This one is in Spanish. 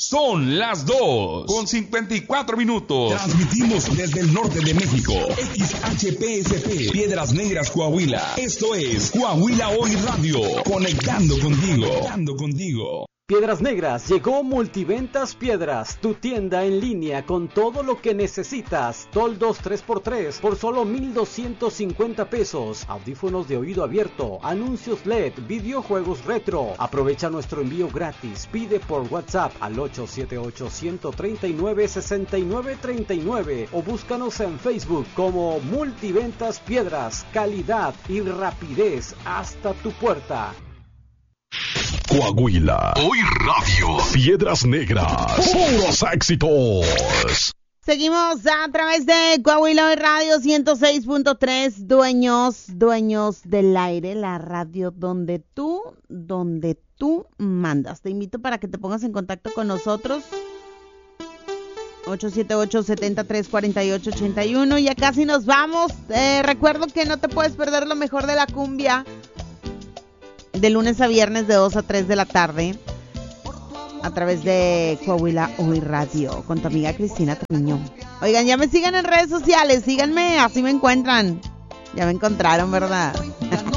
Son las 2:54. Transmitimos desde el norte de México. XHPSP, Piedras Negras, Coahuila. Esto es Coahuila Hoy Radio. Conectando contigo. Piedras Negras, llegó Multiventas Piedras, tu tienda en línea con todo lo que necesitas. Toldos 3x3 por solo 1,250 pesos. Audífonos de oído abierto, anuncios LED, videojuegos retro. Aprovecha nuestro envío gratis. Pide por WhatsApp al 878-139-6939 o búscanos en Facebook como Multiventas Piedras. Calidad y rapidez hasta tu puerta. Coahuila Hoy Radio. Piedras Negras. Puros éxitos. Seguimos a través de Coahuila Hoy Radio 106.3. Dueños del aire, la radio donde tú mandas. Te invito para que te pongas en contacto con nosotros. 878-73-4881. Ya casi nos vamos. Recuerdo que no te puedes perder lo mejor de la cumbia. De lunes a viernes de 2 a 3 de la tarde a través de Coahuila Hoy Radio con tu amiga Cristina Treviño. Oigan, ya me sigan en redes sociales, síganme, así me encuentran. Ya me encontraron, ¿verdad?